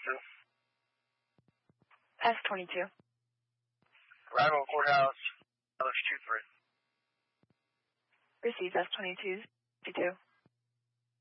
Houston. S-22. Arrival courthouse, LH23. Received S-22, 22.